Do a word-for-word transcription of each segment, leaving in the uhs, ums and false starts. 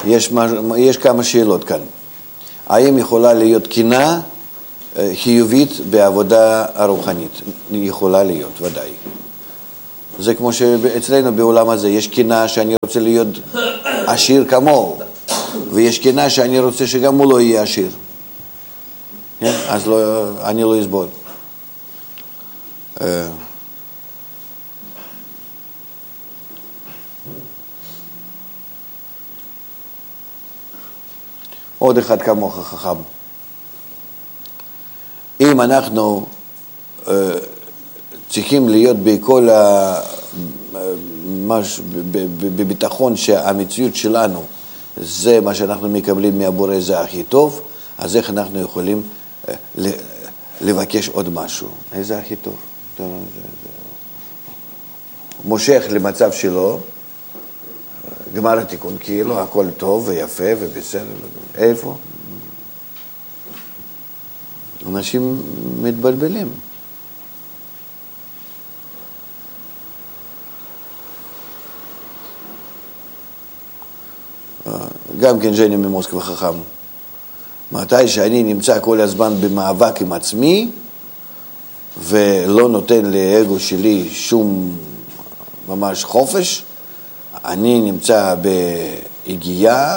יש, יש כמה שאלות כאן. האם יכולה להיות קינה חיובית בעבודה הרוחנית? יכולה להיות, ודאי. זה כמו שאצלנו בעולם הזה, יש קינה שאני רוצה להיות עשיר כמוהו, ויש קינה שאני רוצה שגם הוא לא יהיה עשיר. כן? אז לא, אני לא אסבול. עוד אחד כמוך חכם. אם אנחנו uh, צריכים להיות בכל ה... מש... בביטחון שהמציאות שלנו זה מה שאנחנו מקבלים מהבורא זה הכי טוב, אז איך אנחנו יכולים uh, לבקש עוד משהו? איזה הכי טוב? מושך למצב שלו, גמר התיקון, כאילו הכל טוב ויפה ובסדר. איפה? אנשים מתבלבלים. גם כן ז'ני ממוסקבה חכם. מתי שאני נמצא כל הזמן במאבק עם עצמי, ולא נותן לאגו שלי שום ממש חופש, אני נמצא בהגיעה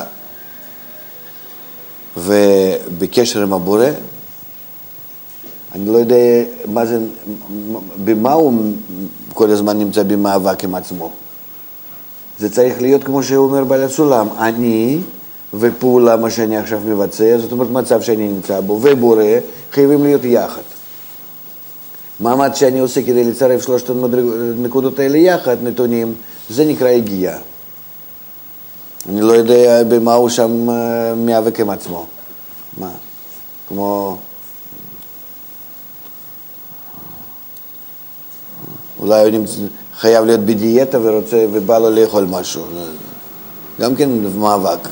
ובקשר עם הבורא. אני לא יודע מה זה, במה הוא כל הזמן נמצא במאבק עם עצמו. זה צריך להיות כמו שהוא אומר בעל הסולם, אני ופעולה מה שאני עכשיו מבצע, זאת אומרת מצב שאני נמצא בו, ובורא חייבים להיות יחד. מאמץ שאני עושה כדי לצרף שלושת הנקודות האלה יחד, נתונים, זה נקרא הגיעה. אני לא יודע במה הוא שם מאבק עם עצמו. מה? כמו... אולי הוא נמצא, חייב להיות בדיאטה ורוצה, ובא לו לאכול משהו. גם כן מאבק.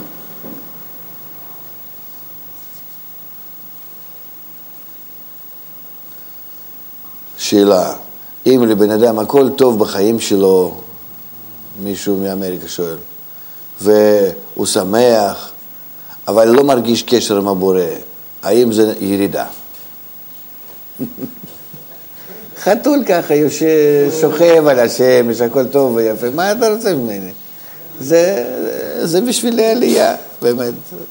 שאלה, אם לבן אדם הכל טוב בחיים שלו, מישהו מאמריקה שואל, והוא שמח, אבל לא מרגיש קשר עם הבורא, האם זה ירידה? חתול ככה, שוכב על השמש, הכל טוב ויפה, מה אתה רוצה ממני? זה, זה בשביל העלייה, באמת.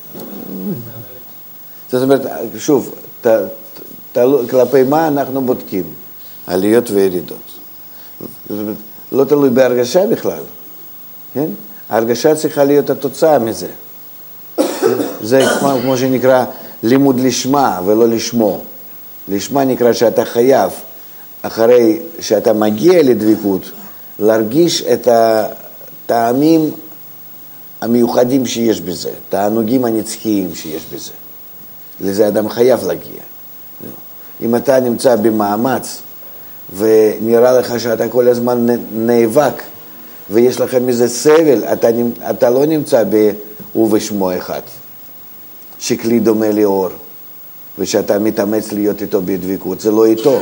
זאת אומרת, שוב, ת, ת, כלפי מה אנחנו בודקים? עליות וירידות. זאת אומרת, לא תלוי בהרגשה בכלל. כן? ההרגשה צריכה להיות התוצאה מזה. זה כמו, כמו שנקרא לימוד לשמה ולא לשמו. לשמה נקרא שאתה חייב, אחרי שאתה מגיע לדבקות, להרגיש את הטעמים המיוחדים שיש בזה, תענוגים הנצחיים שיש בזה. לזה אדם חייב להגיע. אם אתה נמצא במאמץ, ונראה לך שאתה כל הזמן נאבק, ויש לכם איזה סבל, אתה, אתה לא נמצא ב"הוא ושמו אחד", שכלי דומה לאור, ושאתה מתאמץ להיות איתו בדבקות, זה לא איתו.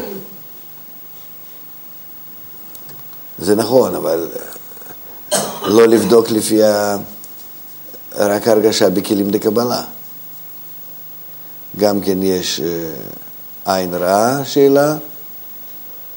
זה נכון, אבל לא לבדוק לפי ה... רק הרגשה בכלים דקבלה. גם כן יש עין רעה, שאלה,